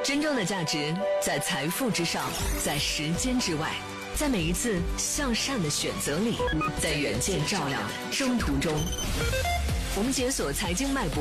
真正的价值在财富之上，在时间之外，在每一次向善的选择里，在远见照亮的征途中。我们解锁财经脉搏。